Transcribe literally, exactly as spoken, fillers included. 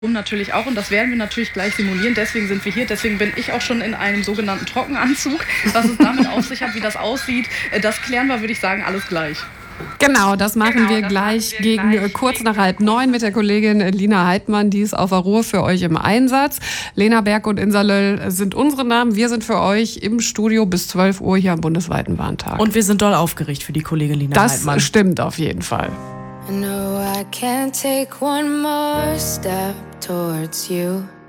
Natürlich auch und das werden wir natürlich gleich simulieren, deswegen sind wir hier, deswegen bin ich auch schon in einem sogenannten Trockenanzug. Was es damit auf sich hat, wie das aussieht, das klären wir, würde ich sagen, alles gleich. Genau, das machen Genau, wir das gleich machen wir gegen gleich kurz gegen nach halb neun mit der Kollegin Lina Heidmann, die ist auf der Ruhr für euch im Einsatz. Lena Berg und Insa Löll sind unsere Namen. Wir sind für euch im Studio bis zwölf Uhr hier am bundesweiten Warntag. Und wir sind doll aufgeregt für die Kollegin Lina das Heidmann. Das stimmt auf jeden Fall. I know I can't take one more step towards you.